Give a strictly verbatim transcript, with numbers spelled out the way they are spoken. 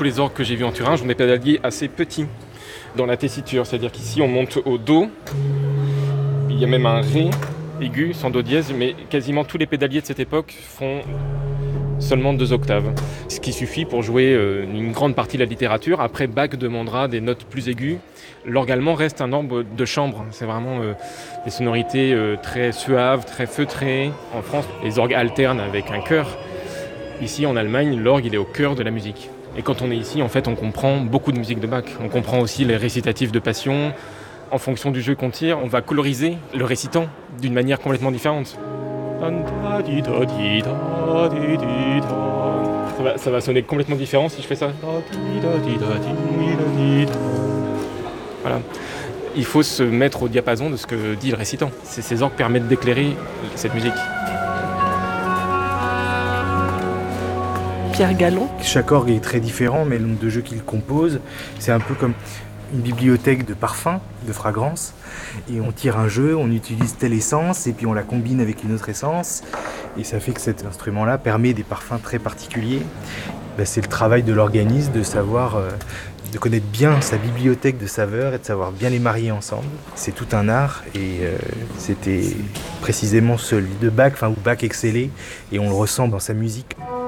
tous les orgues que j'ai vus en Thuringe ont des pédaliers assez petits dans la tessiture. C'est-à-dire qu'ici, on monte au Do. Il y a même un Ré aigu, sans Do dièse, mais quasiment tous les pédaliers de cette époque font seulement deux octaves. Ce qui suffit pour jouer euh, une grande partie de la littérature. Après, Bach demandera des notes plus aiguës. L'orgue allemand reste un orgue de chambre. C'est vraiment euh, des sonorités euh, très suaves, très feutrées. En France, les orgues alternent avec un chœur. Ici, en Allemagne, l'orgue, il est au cœur de la musique. Et quand on est ici, en fait, on comprend beaucoup de musique de Bach. On comprend aussi les récitatifs de Passion. En fonction du jeu qu'on tire, on va coloriser le récitant d'une manière complètement différente. Ça va, ça va sonner complètement différent si je fais ça. Voilà. Il faut se mettre au diapason de ce que dit le récitant. Ces, ces orgues permettent d'éclairer cette musique. Pierre Gallon. Chaque orgue est très différent, mais le nombre de jeux qu'il compose, c'est un peu comme une bibliothèque de parfums, de fragrances. Et on tire un jeu, on utilise telle essence, et puis on la combine avec une autre essence. Et ça fait que cet instrument-là permet des parfums très particuliers. Ben, c'est le travail de l'organiste de savoir, euh, de connaître bien sa bibliothèque de saveurs et de savoir bien les marier ensemble. C'est tout un art, et euh, c'était précisément celui de Bach, enfin où Bach excellait, et on le ressent dans sa musique.